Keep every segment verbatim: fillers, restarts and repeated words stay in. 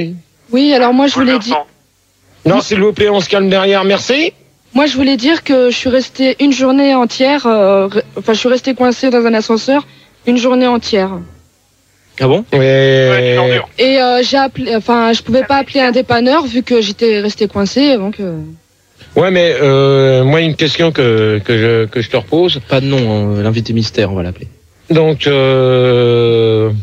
Oui, alors moi je voulais dire... Non, s'il vous plaît, on se calme derrière, merci. Moi je voulais dire que je suis restée une journée entière, euh, enfin je suis restée coincée dans un ascenseur une journée entière. Ah bon? Ouais, Et euh, j'ai appelé, enfin je pouvais pas appeler un dépanneur vu que j'étais restée coincée, donc... Euh... Ouais, mais euh, moi une question que, que, je, que je te repose. Pas de nom, hein, l'invité mystère, on va l'appeler. Donc, euh,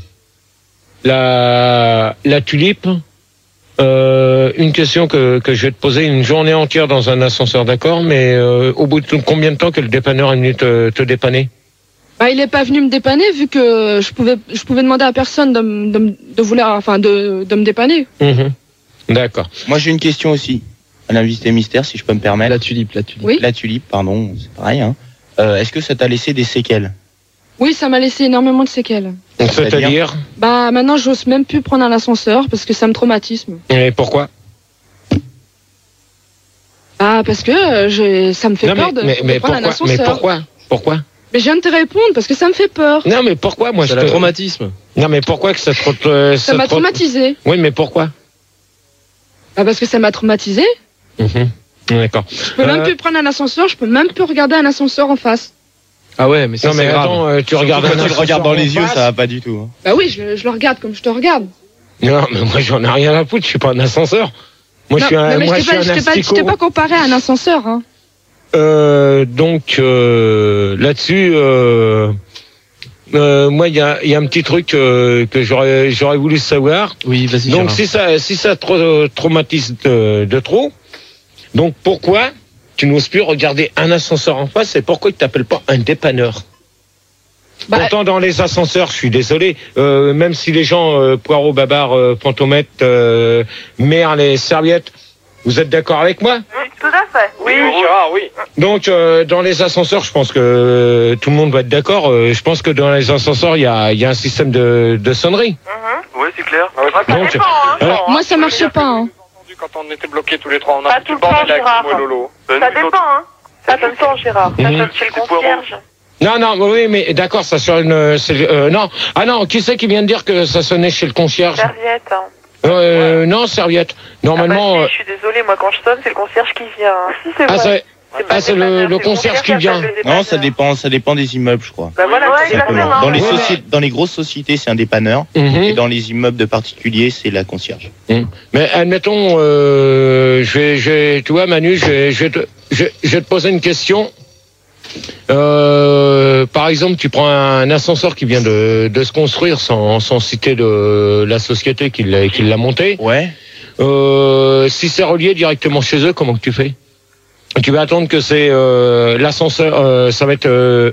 la, la tulipe... Euh, une question que, que je vais te poser, une journée entière dans un ascenseur, d'accord, mais euh, au bout de combien de temps que le dépanneur est venu te, te dépanner? Bah, il est pas venu me dépanner vu que je pouvais, je pouvais demander à personne de, me- de, me- de vouloir, enfin, de, de me dépanner. Mmh. D'accord. Moi, j'ai une question aussi. À l'invité mystère, si je peux me permettre. La tulipe, la tulipe. Oui. La tulipe, pardon, c'est pareil. Hein. Euh, Est-ce que ça t'a laissé des séquelles? Oui, ça m'a laissé énormément de séquelles. Donc, c'est-à-dire? Bah, maintenant, j'ose même plus prendre un ascenseur parce que ça me traumatisme. Et pourquoi? Ah, parce que euh, j'ai- ça me fait Non, peur mais, de, mais, de mais prendre un pourquoi? Mais ascenseur. pourquoi? Pourquoi? Mais je viens de te répondre parce que ça me fait peur. Non, mais pourquoi? Moi, C'est je le te... traumatisme. Non, mais pourquoi que ça te... euh, Ça m'a te- traumatisé. Oui, mais pourquoi? Bah, parce que ça m'a traumatisé. Mhm. D'accord. Je peux même Euh, plus prendre un ascenseur, je peux même plus regarder un ascenseur en face. Ah ouais, mais ça Non, mais c'est grave. attends, euh, tu regardes Quand un tu le ascenseur regardes dans en les yeux, face. ça va pas du tout. Hein. Bah oui, je, je le regarde comme je te regarde. Non, mais moi, j'en ai rien à foutre, je suis pas un ascenseur. Moi, je Non, suis un, non, mais moi, je je t'ai suis pas, un je t'ai pas, je asticot. t'ai pas comparé à un ascenseur, hein. Euh, donc euh, là-dessus, euh, euh, moi, il y a, il y a un petit truc euh, que j'aurais, j'aurais voulu savoir. Oui, vas-y. Donc, Gérard. si ça, si ça te traumatise de, de trop, donc pourquoi tu n'oses plus regarder un ascenseur en face et pourquoi tu t'appelles pas un dépanneur? Bah, Pourtant, dans les ascenseurs, je suis désolé, euh, même si les gens, euh, Poirot, Babar, euh, Fantomètre, euh, Merle et Serviette, vous êtes d'accord avec moi? Oui, tout à fait. Oui, Gérard, oui. Donc, euh, dans les ascenseurs, je pense que euh, tout le monde va être d'accord. Euh, je pense que dans les ascenseurs, il y a, il y a un système de, de sonnerie. Mhm. Oui, c'est clair. Ah, ça Donc, dépend, hein. alors, moi, ça marche pas, hein. Quand on était bloqués tous les trois, on a Pas foutu tout le le temps, bordel avec Gérard. Timo et Lolo. Ça dépend, hein. Ça tout le temps, Gérard. Ça Mhm. sonne chez le concierge. Non, non, oui, mais d'accord, ça sonne. euh, c'est, euh, non, ah non, qui c'est qui vient de dire que ça sonnait chez le concierge? Serviette. hein. euh, Non, Serviette. Normalement. Ah bah, euh, si, je suis désolée, moi quand je sonne, c'est le concierge qui vient. Si, c'est ah, vrai. c'est, C'est pas ah, c'est le le, dépanneur, le c'est concierge qui appelle vient. le dépanneur. Non, ça dépend, ça dépend des immeubles, je crois. Bah voilà, Ouais, exactement. Simplement. Dans les, Ouais, soci- dans les grosses sociétés, c'est un dépanneur. Mhm. Et dans les immeubles de particuliers, c'est la concierge. Mais admettons, euh, je vais, je vais, tu vois, Manu, je vais, je vais, te, je, je vais te poser une question. Euh, par exemple, tu prends un ascenseur qui vient de, de se construire sans, sans citer de la société qui l'a, qui l'a monté. Ouais. Euh, si c'est relié directement chez eux, comment que tu fais? Tu vas attendre que c'est euh, l'ascenseur, euh, ça va être. Euh,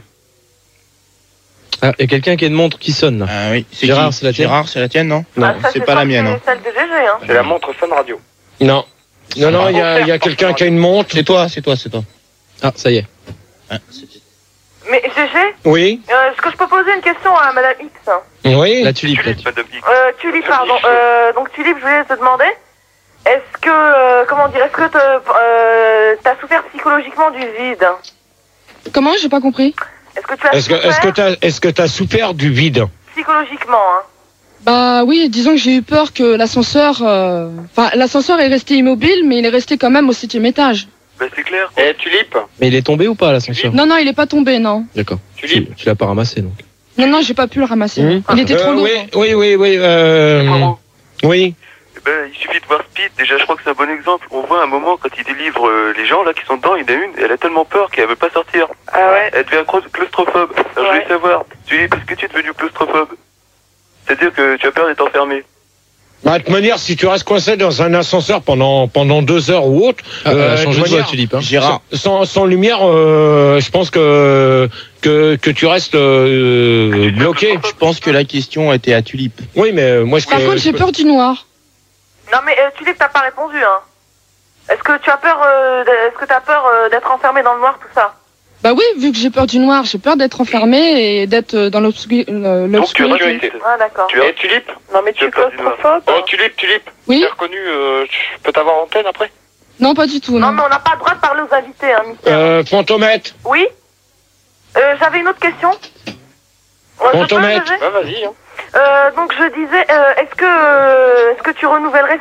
Ah, il y a quelqu'un qui a une montre qui sonne là. Ah oui. C'est Gérard, qui c'est la tienne? Gérard, c'est la tienne, non non, Ah, ça, c'est pas la mienne, hein. C'est celle de G G, hein. C'est la montre Sun Radio. non, non, non, il y a, il y a quelqu'un qui a une montre. C'est toi, c'est toi, c'est toi. Ah, ça y est. Ah, c'est- Mais G G, Oui, euh, est-ce que je peux poser une question à Madame X? oui. La tulipe, la Tulipe, tulipe. Madame X. Euh, Tulipe, pardon. Euh, donc Tulipe, je voulais te demander, est-ce que, euh, comment dire, est-ce que te- euh, t'as souffert psychologiquement du vide? Comment? J'ai pas compris. Est-ce que tu as Est-ce que, souffert est-ce que t'as, est-ce que t'as souffert du vide? psychologiquement, hein? Bah oui, disons que j'ai eu peur que l'ascenseur... euh, Enfin, l'ascenseur est resté immobile, mais il est resté quand même au septième étage. Ben c'est clair. Eh, Tulipe. Mais il est tombé ou pas l'ascenseur? Non, non, il est pas tombé, non. D'accord. Tulipe. Tu, tu l'as pas ramassé donc. Non, non, j'ai pas pu le ramasser. Mmh. Il était trop Euh, lourd. oui, oui, oui, oui. Euh, Poirot. oui. Eh ben, il suffit de voir Speed. Déjà, je crois que c'est un bon exemple. On voit un moment quand il délivre euh, les gens là qui sont dedans. Il y en a une, elle a tellement peur qu'elle veut pas sortir. Ah ouais? Elle devient clau- claustrophobe. Alors, je Ouais. voulais savoir, Tulipe, est-ce que tu es devenu claustrophobe? C'est-à-dire que tu as peur d'être enfermé. Bah, de toute manière, si tu restes coincé dans un ascenseur pendant pendant deux heures ou autre, Ah, elle a euh, changé de de voix, manière, tulipe. Hein. Gérard. sans, sans lumière, euh, je pense que que que tu restes euh, bloqué. Je pense que la question était à Tulipe. Oui, mais euh, moi je. Par peux- contre, je j'ai peux- peur du noir. Non mais euh, Tulipe, t'as pas répondu, hein. Est-ce que tu as peur, euh, d- est-ce que t'as peur euh, d'être enfermé dans le noir, tout ça? Bah oui, vu que j'ai peur du noir, j'ai peur d'être enfermé et d'être euh, dans l'obscu- euh, Donc, tu as l'obscurité. sécurité. Ah d'accord. Tu as Tulipe. Non mais tu es Tu as pas dit noir. claustrophobe? Oh, Tulipe, Tulipe. Oui? Tu as reconnu, euh, je peux t'avoir en antenne après? Non, pas du tout, Non non. mais on n'a pas le droit de parler aux invités, hein, mystère. Euh, Fantomètre. Oui? Euh, j'avais une autre question. Euh, je peux, Fantomètre. G G Ouais, vas-y, hein. Euh, donc je disais, euh, est-ce que, euh, est-ce que tu renouvellerais